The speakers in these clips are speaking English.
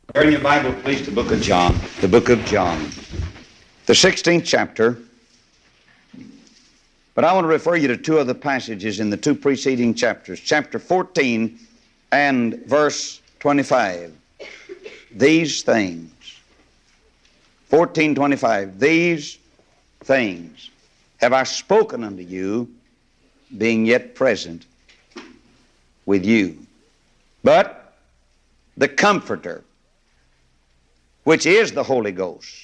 Turn your Bible, please, to the book of John. The book of John. The 16th chapter. But I want to refer you to two other passages in the two preceding chapters. Chapter 14 and verse 25. These things. 14:25. These things have I spoken unto you, being yet present with you. But the Comforter, which is the Holy Ghost,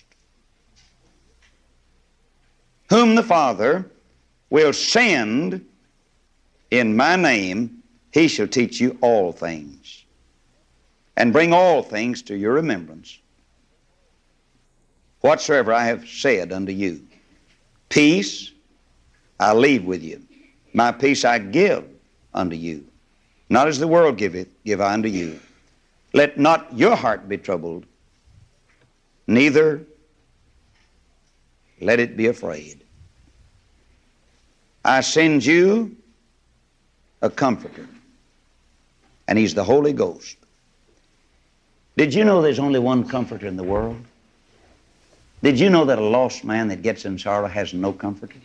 whom the Father will send in my name, he shall teach you all things, and bring all things to your remembrance, whatsoever I have said unto you. Peace I leave with you. My peace I give unto you. Not as the world giveth, give I unto you. Let not your heart be troubled, neither let it be afraid. I send you a Comforter, and he's the Holy Ghost. Did you know there's only one Comforter in the world? Did you know that a lost man that gets in sorrow has no Comforter?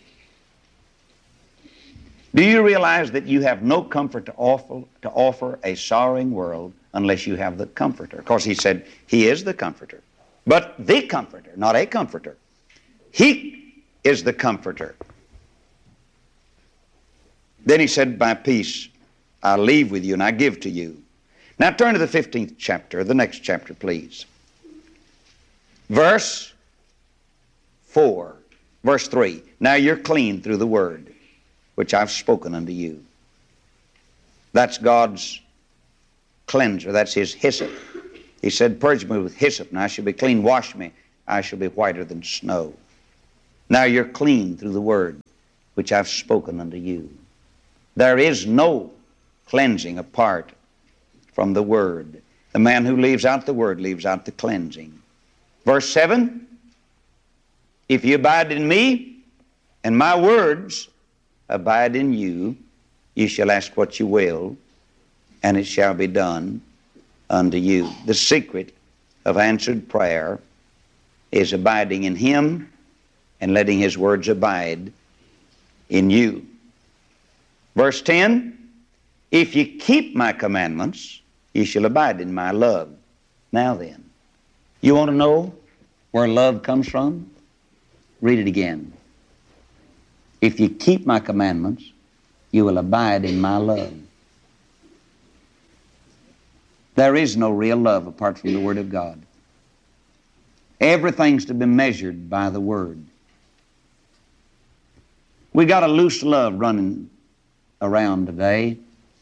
Do you realize that you have no comfort to offer a sorrowing world unless you have the Comforter? Of course, he said he is the Comforter. But the Comforter, not a comforter. He is the Comforter. Then he said, my peace I leave with you and I give to you. Now turn to the 15th chapter, the next chapter, please. Verse 4, verse 3. Now you're clean through the word which I've spoken unto you. That's God's cleanser. That's his hyssop. He said, purge me with hyssop, and I shall be clean. Wash me, I shall be whiter than snow. Now you're clean through the word which I've spoken unto you. There is no cleansing apart from the word. The man who leaves out the word leaves out the cleansing. Verse 7, if you abide in me, and my words abide in you, you shall ask what you will, and it shall be done unto you. The secret of answered prayer is abiding in him and letting his words abide in you. Verse 10, if you keep my commandments, you shall abide in my love. Now then, you want to know where love comes from? Read it again. If you keep my commandments, you will abide in my love. There is no real love apart from the Word of God. Everything's to be measured by the Word. We got a loose love running around today.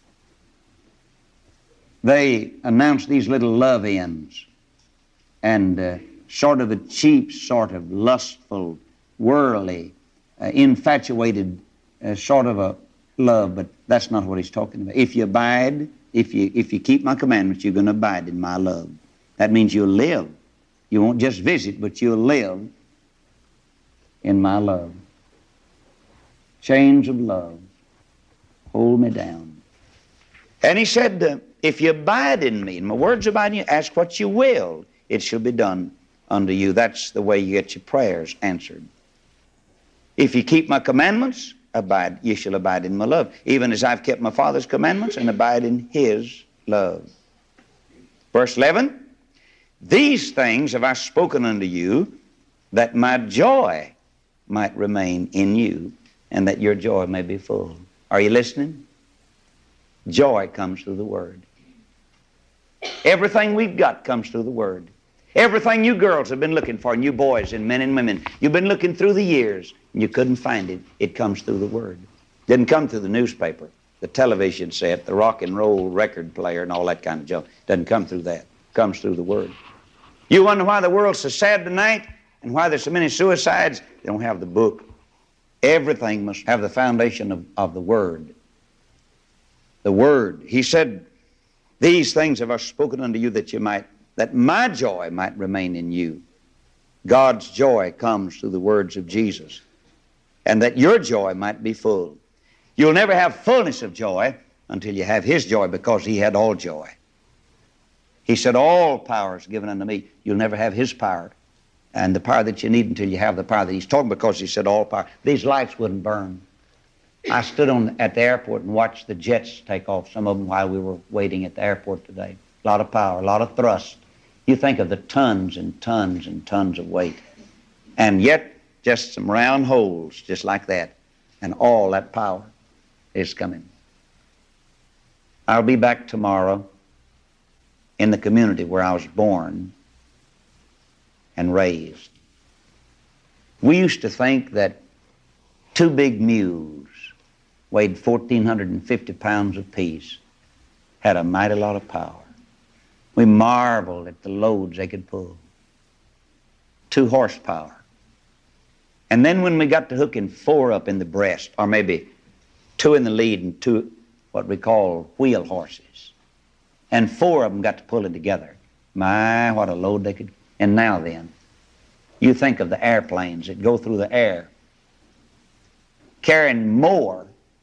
They announce these little love-ins and sort of a cheap, sort of lustful, worldly, infatuated sort of a love, but that's not what he's talking about. If you abide, if you keep my commandments, you're going to abide in my love. That means you'll live. You won't just visit, but you'll live in my love. Chains of love hold me down. And he said, if you abide in me, and my words abide in you, ask what you will, it shall be done unto you. That's the way you get your prayers answered. If you keep my commandments, abide, you shall abide in my love, even as I've kept my Father's commandments and abide in his love. Verse 11, these things have I spoken unto you, that my joy might remain in you, and that your joy may be full. Are you listening? Joy comes through the Word. Everything we've got comes through the Word. Everything you girls have been looking for, and you boys and men and women, you've been looking through the years, and you couldn't find it. It comes through the Word. Didn't come through the newspaper, the television set, the rock and roll record player, and all that kind of junk. Doesn't come through that. It comes through the Word. You wonder why the world's so sad tonight, and why there's so many suicides? They don't have the book. Everything must have the foundation of the Word. The Word. He said, these things have I spoken unto you that my joy might remain in you. God's joy comes through the words of Jesus, and that your joy might be full. You'll never have fullness of joy until you have his joy, because he had all joy. He said, all power is given unto me. You'll never have His power and the power that you need until you have the power that He's talking, because He said all power. These lights wouldn't burn. I stood at the airport and watched the jets take off, some of them while we were waiting at the airport today. A lot of power, a lot of thrust. You think of the tons and tons and tons of weight. And yet, just some round holes, just like that. And all that power is coming. I'll be back tomorrow in the community where I was born and raised. We used to think that 2 big mules weighed 1,450 pounds apiece, had a mighty lot of power. We marveled at the loads they could pull. 2 horsepower. And then when we got to hooking 4 up in the breast, or maybe 2 in the lead and 2 what we call wheel horses, and 4 of them got to pulling together, my, what a load they could. And now then, you think of the airplanes that go through the air, carrying more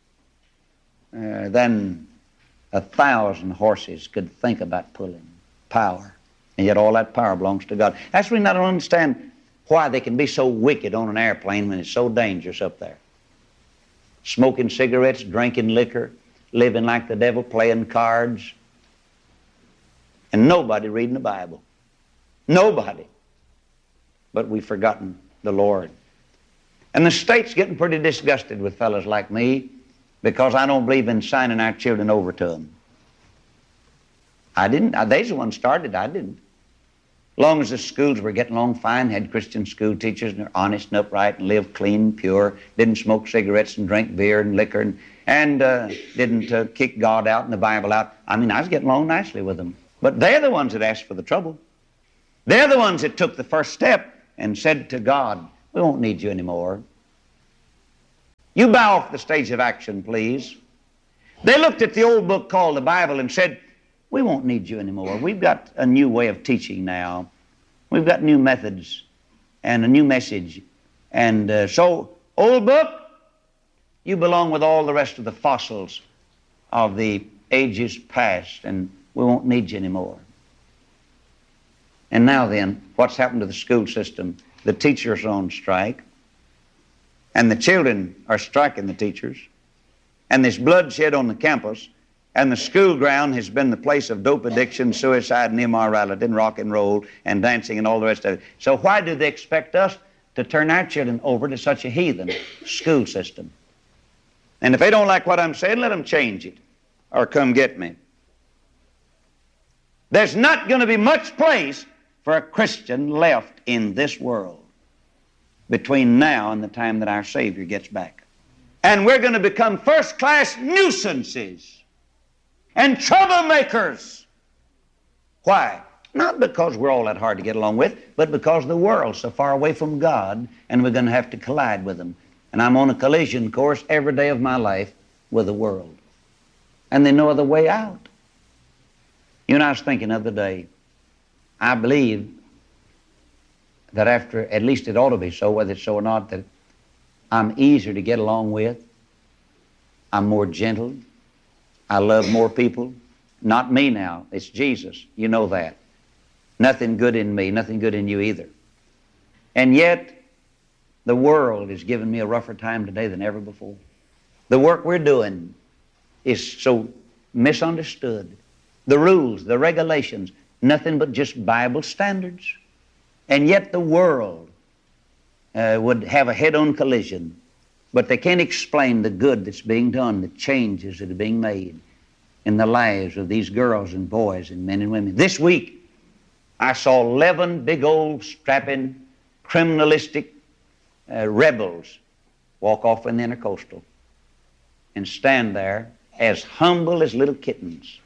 than 1,000 horses could think about pulling. Power. And yet all that power belongs to God. That's when I don't understand why they can be so wicked on an airplane when it's so dangerous up there. Smoking cigarettes, drinking liquor, living like the devil, playing cards, and nobody reading the Bible. Nobody. But we've forgotten the Lord. And the state's getting pretty disgusted with fellows like me because I don't believe in signing our children over to them. I didn't. They's the one started. I didn't. Long as the schools were getting along fine, had Christian school teachers, and they're honest and upright and lived clean and pure, didn't smoke cigarettes and drink beer and liquor, and didn't kick God out and the Bible out. I mean, I was getting along nicely with them. But they're the ones that asked for the trouble. They're the ones that took the first step and said to God, we won't need you anymore. You bow off the stage of action, please. They looked at the old book called the Bible and said, we won't need you anymore. We've got a new way of teaching now. We've got new methods and a new message. And so, old book, you belong with all the rest of the fossils of the ages past, and we won't need you anymore. And now then, what's happened to the school system? The teachers are on strike, and the children are striking the teachers, and there's bloodshed on the campus, and the school ground has been the place of dope addiction, suicide, and immorality, and rock and roll, and dancing, and all the rest of it. So why do they expect us to turn our children over to such a heathen school system? And if they don't like what I'm saying, let them change it, or come get me. There's not going to be much place for a Christian left in this world between now and the time that our Savior gets back. And we're going to become first-class nuisances and troublemakers. Why? Not because we're all that hard to get along with, but because the world's so far away from God, and we're going to have to collide with them. And I'm on a collision course every day of my life with the world. And there's no other way out. You know, I was thinking the other day, I believe that after, at least it ought to be so, whether it's so or not, that I'm easier to get along with. I'm more gentle. I love more people. Not me now. It's Jesus. You know that. Nothing good in me, nothing good in you either. And yet, the world is giving me a rougher time today than ever before. The work we're doing is so misunderstood. The rules, the regulations, nothing but just Bible standards. And yet the world would have a head-on collision, but they can't explain the good that's being done, the changes that are being made in the lives of these girls and boys and men and women. This week, I saw 11 big old strapping, criminalistic rebels walk off in the intercoastal and stand there as humble as little kittens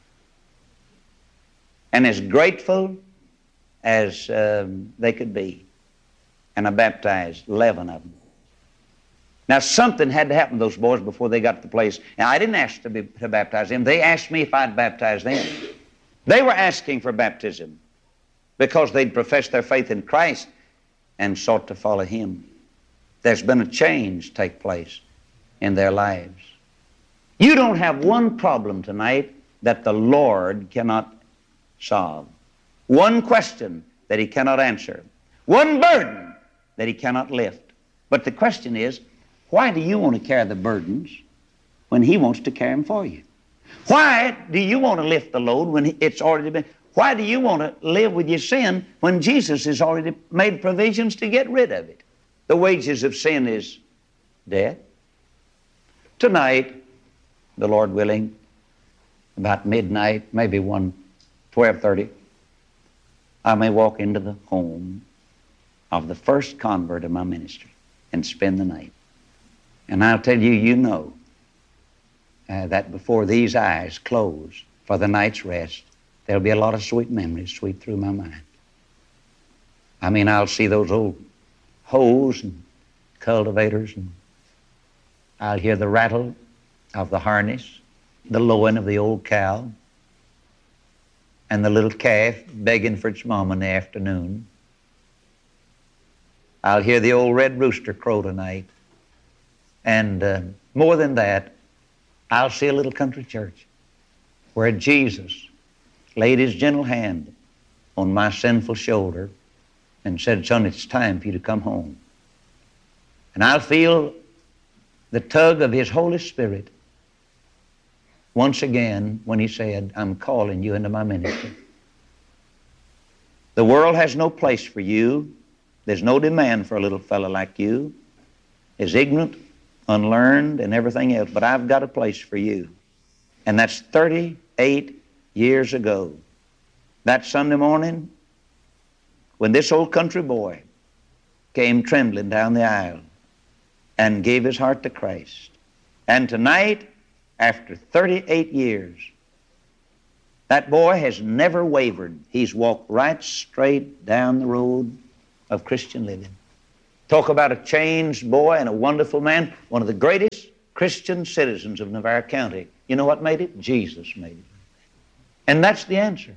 and as grateful as they could be. And I baptized 11 of them. Now, something had to happen to those boys before they got to the place. Now, I didn't ask to baptize them. They asked me if I'd baptize them. They were asking for baptism because they'd professed their faith in Christ and sought to follow Him. There's been a change take place in their lives. You don't have one problem tonight that the Lord cannot solve. one question that he cannot answer, one burden that he cannot lift. But the question is, why do you want to carry the burdens when he wants to carry them for you? Why do you want to lift the load when it's already been? Why do you want to live with your sin when Jesus has already made provisions to get rid of it? The wages of sin is death. Tonight, the Lord willing, about midnight, maybe 12:30, I may walk into the home of the first convert of my ministry and spend the night. And I'll tell you, you know, that before these eyes close for the night's rest, there'll be a lot of sweet memories sweep through my mind. I mean, I'll see those old hoes and cultivators, and I'll hear the rattle of the harness, the lowing of the old cow, and the little calf begging for its mama in the afternoon. I'll hear the old red rooster crow tonight. And more than that, I'll see a little country church where Jesus laid his gentle hand on my sinful shoulder and said, son, it's time for you to come home. And I'll feel the tug of his Holy Spirit once again when he said, I'm calling you into my ministry. The world has no place for you. There's no demand for a little fellow like you. Is ignorant, unlearned, and everything else, but I've got a place for you. And that's 38 years ago. That Sunday morning, when this old country boy came trembling down the aisle and gave his heart to Christ. And tonight, after 38 years, that boy has never wavered. He's walked right straight down the road of Christian living. Talk about a changed boy and a wonderful man, one of the greatest Christian citizens of Navarre County. You know what made it? Jesus made it. And that's the answer.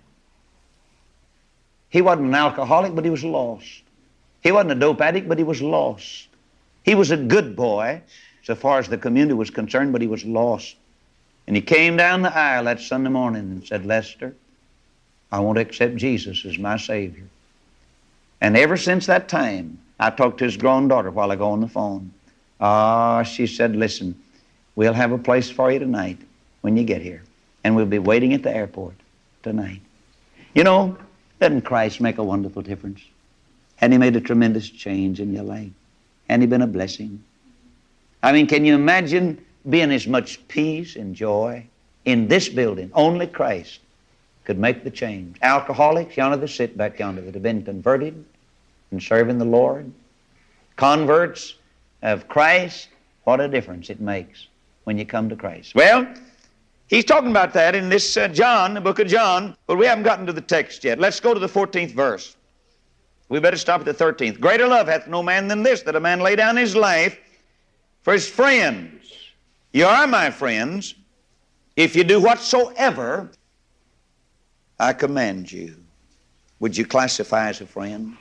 He wasn't an alcoholic, but he was lost. He wasn't a dope addict, but he was lost. He was a good boy, so far as the community was concerned, but he was lost. And he came down the aisle that Sunday morning and said, Lester, I want to accept Jesus as my Savior. And ever since that time, I talked to his grown daughter while I go on the phone. She said, listen, we'll have a place for you tonight when you get here. And we'll be waiting at the airport tonight. You know, doesn't Christ make a wonderful difference? And he made a tremendous change in your life. And he been a blessing. I mean, can you imagine being as much peace and joy in this building? Only Christ could make the change. Alcoholics, yonder they sit back yonder that have been converted and serving the Lord. Converts of Christ, what a difference it makes when you come to Christ. Well, he's talking about that in this John, the book of John, but we haven't gotten to the text yet. Let's go to the 14th verse. We better stop at the 13th. Greater love hath no man than this, that a man lay down his life for his friends. You are my friends if you do whatsoever I command you. Would you classify as a friend?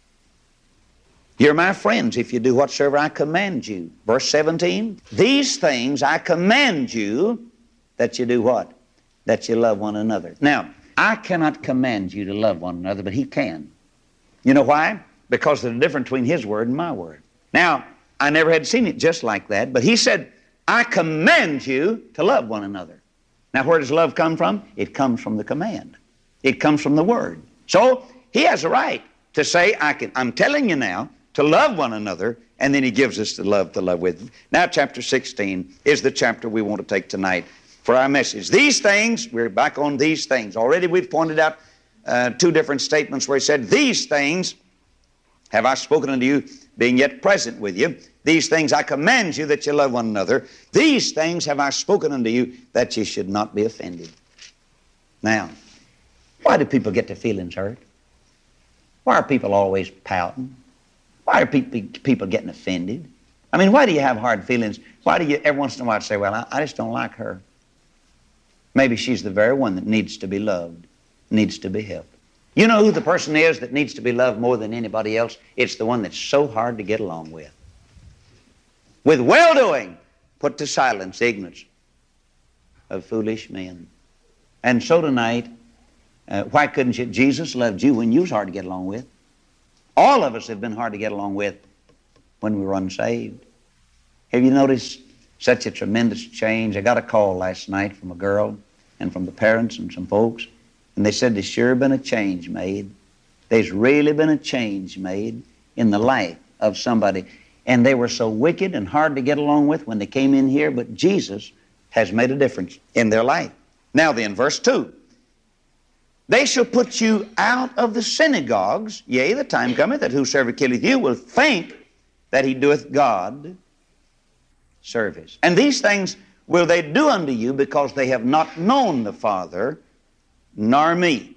You're my friends if you do whatsoever I command you. Verse 17, these things I command you that you do what? That you love one another. Now, I cannot command you to love one another, but he can. You know why? Because there's a difference between his word and my word. Now, I never had seen it just like that, but he said, I command you to love one another. Now, where does love come from? It comes from the command. It comes from the word. So, he has a right to say, I'm telling you now to love one another, and then he gives us the love to love with. Now, chapter 16 is the chapter we want to take tonight for our message. These things, we're back on these things. Already we've pointed out two different statements where he said, these things have I spoken unto you, being yet present with you. These things I command you that you love one another. These things have I spoken unto you that you should not be offended. Now, why do people get their feelings hurt? Why are people always pouting? Why are people getting offended? I mean, why do you have hard feelings? Why do you every once in a while say, well, I just don't like her? Maybe she's the very one that needs to be loved, needs to be helped. You know who the person is that needs to be loved more than anybody else? It's the one that's so hard to get along with. With well-doing, put to silence ignorance of foolish men. And so tonight, Why couldn't you? Jesus loved you when you was hard to get along with. All of us have been hard to get along with when we were unsaved. Have you noticed such a tremendous change? I got a call last night from a girl and from the parents and some folks, and they said there's sure been a change made. There's really been a change made in the life of somebody. And they were so wicked and hard to get along with when they came in here, but Jesus has made a difference in their life. Now then, verse 2. They shall put you out of the synagogues. Yea, the time cometh that whosoever killeth you will think that he doeth God service. And these things will they do unto you because they have not known the Father nor me.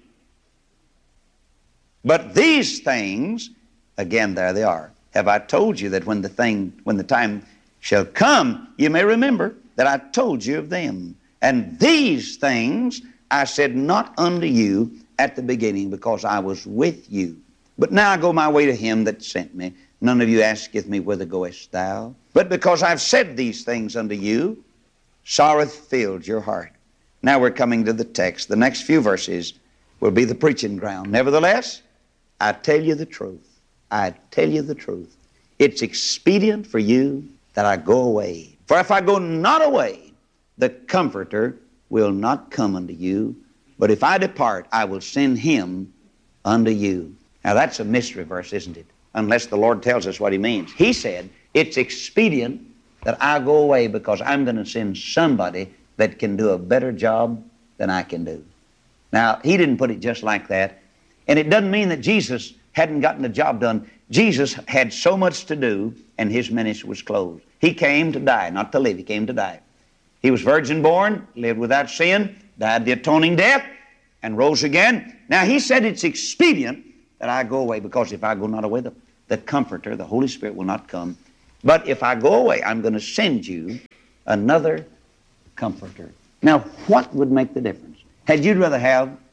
But these things, again, there they are. Have I told you that when the time shall come, you may remember that I told you of them. And these things I said not unto you at the beginning, because I was with you. But now I go my way to him that sent me. None of you asketh me, whither goest thou? But because I've said these things unto you, sorrow hath filled your heart. Now we're coming to the text. The next few verses will be the preaching ground. Nevertheless, I tell you the truth. I tell you the truth. It's expedient for you that I go away. For if I go not away, the Comforter will not come unto you. But if I depart, I will send him unto you. Now that's a mystery verse, isn't it? Unless the Lord tells us what he means. He said, it's expedient that I go away because I'm going to send somebody that can do a better job than I can do. Now, he didn't put it just like that. And it doesn't mean that Jesus hadn't gotten the job done. Jesus had so much to do, and his ministry was closed. He came to die, not to live. He came to die. He was virgin born, lived without sin, died the atoning death, and rose again. Now, he said it's expedient that I go away, because if I go not away, the Comforter, the Holy Spirit, will not come. But if I go away, I'm going to send you another Comforter. Now, what would make the difference? Had you rather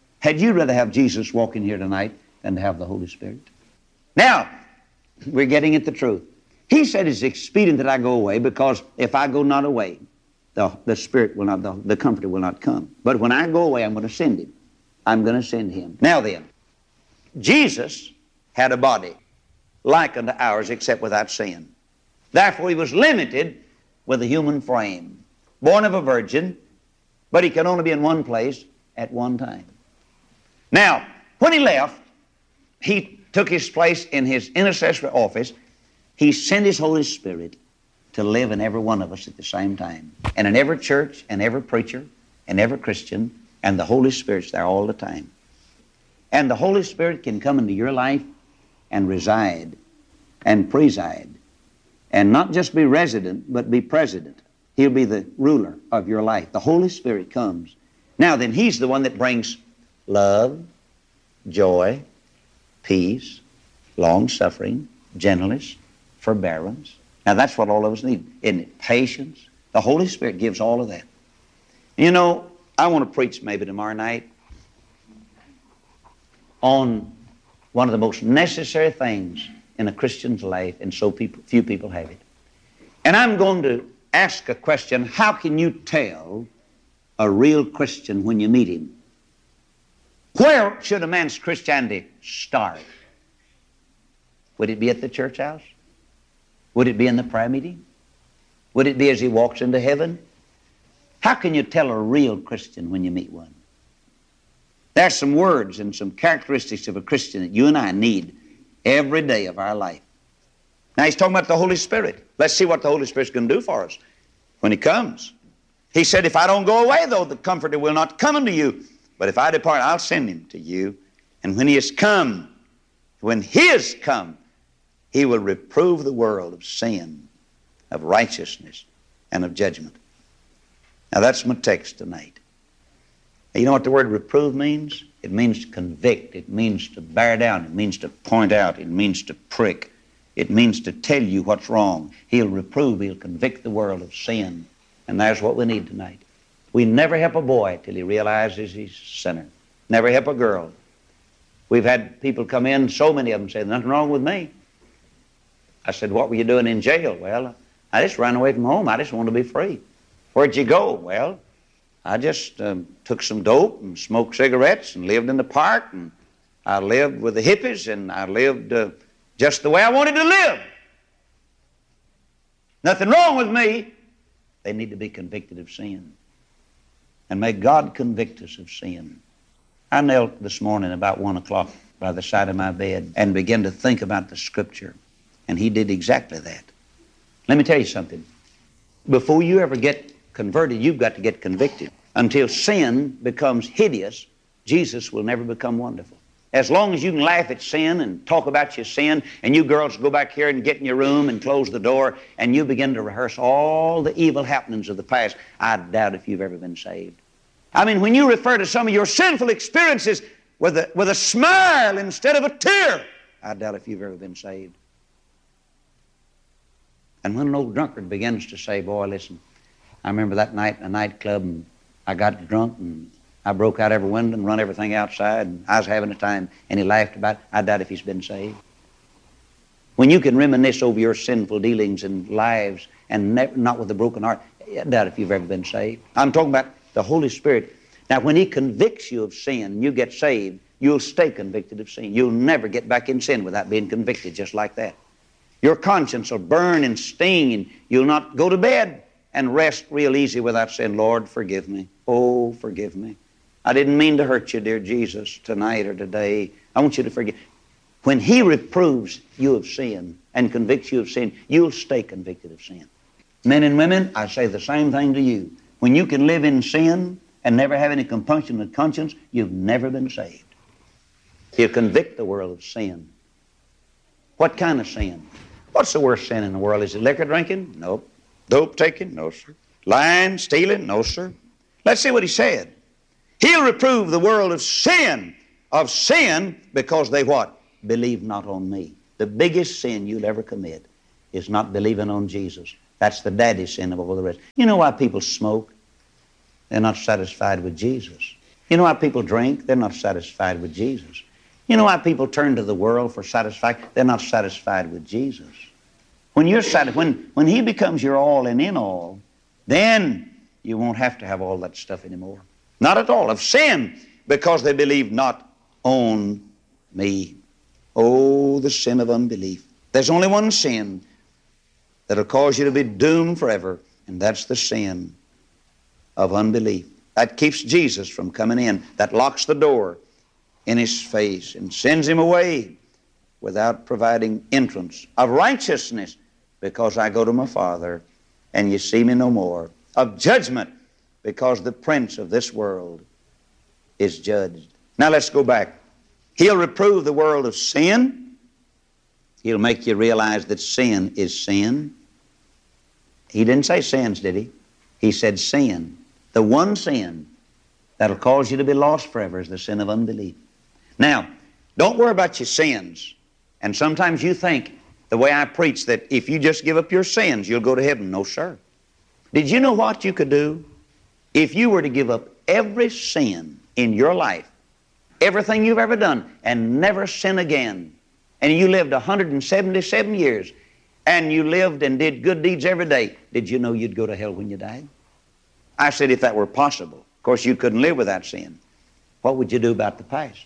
have Jesus walking here tonight than to have the Holy Spirit? Now, we're getting at the truth. He said it's expedient that I go away, because if I go not away, the Spirit will not, the Comforter will not come. But when I go away, I'm going to send him. I'm going to send him. Now then, Jesus had a body like unto ours, except without sin. Therefore, he was limited with a human frame, born of a virgin, but he could only be in one place at one time. Now, when he left, he took his place in his intercessory office. He sent his Holy Spirit to live in every one of us at the same time, and in every church, and every preacher, and every Christian, and the Holy Spirit's there all the time. And the Holy Spirit can come into your life and reside and preside, and not just be resident, but be president. He'll be the ruler of your life. The Holy Spirit comes. Now then, he's the one that brings love, joy, peace, long-suffering, gentleness, forbearance. Now that's what all of us need, isn't it? Patience. The Holy Spirit gives all of that. You know, I want to preach maybe tomorrow night on one of the most necessary things in a Christian's life, and so few people have it. And I'm going to ask a question: how can you tell a real Christian when you meet him? Where should a man's Christianity start? Would it be at the church house? Would it be in the prayer meeting? Would it be as he walks into heaven? How can you tell a real Christian when you meet one? There's some words and some characteristics of a Christian that you and I need every day of our life. Now he's talking about the Holy Spirit. Let's see what the Holy Spirit's going to do for us when he comes. He said, if I don't go away, though, the Comforter will not come unto you. But if I depart, I'll send him to you. And when he is come, he will reprove the world of sin, of righteousness, and of judgment. Now that's my text tonight. You know what the word reprove means? It means to convict. It means to bear down. It means to point out. It means to prick. It means to tell you what's wrong. He'll reprove. He'll convict the world of sin. And that's what we need tonight. We never help a boy till he realizes he's a sinner. Never help a girl. We've had people come in, so many of them say, nothing wrong with me. I said, what were you doing in jail? Well, I just ran away from home. I just wanted to be free. Where'd you go? Well, I just took some dope and smoked cigarettes and lived in the park, and I lived with the hippies, and I lived just the way I wanted to live. Nothing wrong with me. They need to be convicted of sin. And may God convict us of sin. I knelt this morning about 1 o'clock by the side of my bed and began to think about the Scripture. And He did exactly that. Let me tell you something. Before you ever get converted, you've got to get convicted. Until sin becomes hideous, Jesus will never become wonderful. As long as you can laugh at sin and talk about your sin, and you girls go back here and get in your room and close the door, and you begin to rehearse all the evil happenings of the past, I doubt if you've ever been saved. I mean, when you refer to some of your sinful experiences with a smile instead of a tear, I doubt if you've ever been saved. And when an old drunkard begins to say, boy, listen, I remember that night in a nightclub, and I got drunk, and I broke out every window and run everything outside, and I was having a time, and he laughed about it, I doubt if he's been saved. When you can reminisce over your sinful dealings and lives, and not with a broken heart, I doubt if you've ever been saved. I'm talking about the Holy Spirit. Now, when He convicts you of sin and you get saved, you'll stay convicted of sin. You'll never get back in sin without being convicted just like that. Your conscience will burn and sting, and you'll not go to bed and rest real easy without saying, Lord, forgive me. Oh, forgive me. I didn't mean to hurt you, dear Jesus, tonight or today. I want you to forgive. When He reproves you of sin and convicts you of sin, you'll stay convicted of sin. Men and women, I say the same thing to you. When you can live in sin and never have any compunction of conscience, you've never been saved. He'll convict the world of sin. What kind of sin? What's the worst sin in the world? Is it liquor drinking? Nope. Dope taking? No, sir. Lying, stealing? No, sir. Let's see what He said. He'll reprove the world of sin because they what? Believe not on me. The biggest sin you'll ever commit is not believing on Jesus. That's the daddy sin of all the rest. You know why people smoke? They're not satisfied with Jesus. You know why people drink? They're not satisfied with Jesus. You know why people turn to the world for satisfaction? They're not satisfied with Jesus. When you're when He becomes your all and in all, then you won't have to have all that stuff anymore. Not at all. Of sin, because they believe not on me. Oh, the sin of unbelief. There's only one sin that'll cause you to be doomed forever, and that's the sin of unbelief. That keeps Jesus from coming in. That locks the door in His face and sends Him away without providing entrance. Of righteousness, because I go to my Father, and you see me no more. Of judgment, because the prince of this world is judged. Now let's go back. He'll reprove the world of sin. He'll make you realize that sin is sin. He didn't say sins, did He? He said sin. The one sin that'll cause you to be lost forever is the sin of unbelief. Now, don't worry about your sins. And sometimes you think, the way I preach, that if you just give up your sins, you'll go to heaven. No, sir. Did you know what you could do? If you were to give up every sin in your life, everything you've ever done, and never sin again, and you lived 177 years, and you lived and did good deeds every day, did you know you'd go to hell when you died? I said if that were possible. Of course, you couldn't live without sin. What would you do about the past?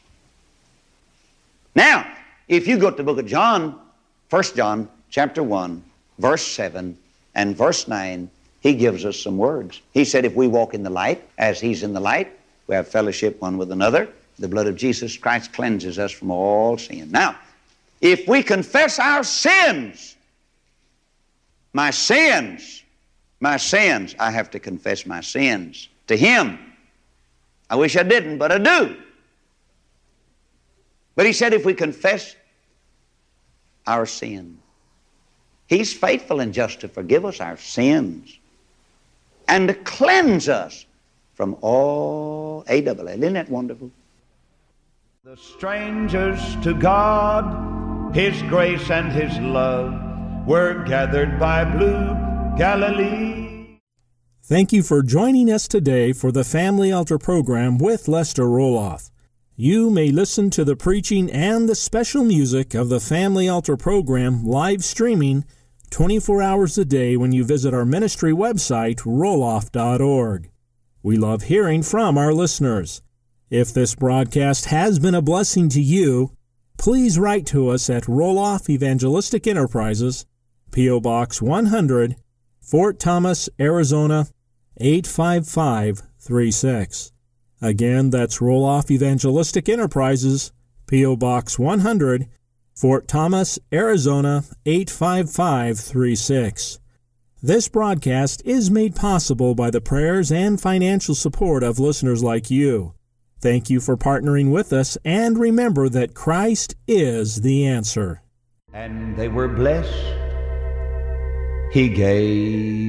Now, if you go to the book of John, 1 John chapter 1, verse 7 and verse 9, he gives us some words. He said, if we walk in the light, as He's in the light, we have fellowship one with another. The blood of Jesus Christ cleanses us from all sin. Now, if we confess our sins, my sins, I have to confess my sins to Him. I wish I didn't, but I do. But He said if we confess our sin, He's faithful and just to forgive us our sins and to cleanse us from all A-double-L. Isn't that wonderful? The strangers to God, His grace and His love were gathered by blue Galilee. Thank you for joining us today for the Family Altar program with Lester Roloff. You may listen to the preaching and the special music of the Family Altar program live streaming 24 hours a day when you visit our ministry website, roloff.org. We love hearing from our listeners. If this broadcast has been a blessing to you, please write to us at Roloff Evangelistic Enterprises, P.O. Box 100, Fort Thomas, Arizona, 85536. Again, that's Roloff Evangelistic Enterprises, P.O. Box 100, Fort Thomas, Arizona, 85536. This broadcast is made possible by the prayers and financial support of listeners like you. Thank you for partnering with us, and remember that Christ is the answer. And they were blessed. He gave